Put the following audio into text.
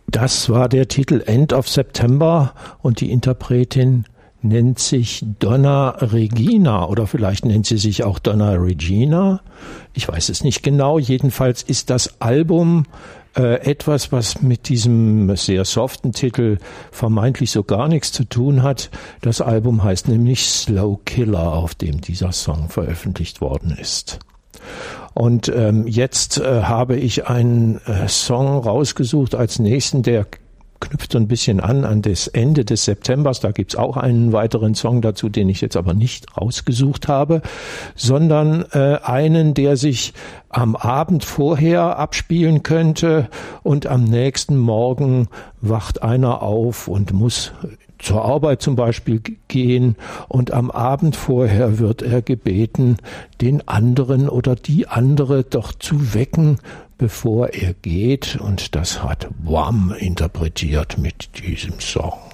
Das war der Titel End of September und die Interpretin nennt sich Donna Regina oder vielleicht nennt sie sich auch Donna Regina. Ich weiß es nicht genau. Jedenfalls ist das Album etwas, was mit diesem sehr soften Titel vermeintlich so gar nichts zu tun hat. Das Album heißt nämlich Slow Killer, auf dem dieser Song veröffentlicht worden ist. Und jetzt habe ich einen Song rausgesucht als nächsten, der knüpft so ein bisschen an das Ende des Septembers. Da gibt's auch einen weiteren Song dazu, den ich jetzt aber nicht rausgesucht habe, sondern einen, der sich am Abend vorher abspielen könnte und am nächsten Morgen wacht einer auf und muss zur Arbeit zum Beispiel gehen und am Abend vorher wird er gebeten, den anderen oder die andere doch zu wecken, bevor er geht, und das hat Wham interpretiert mit diesem Song.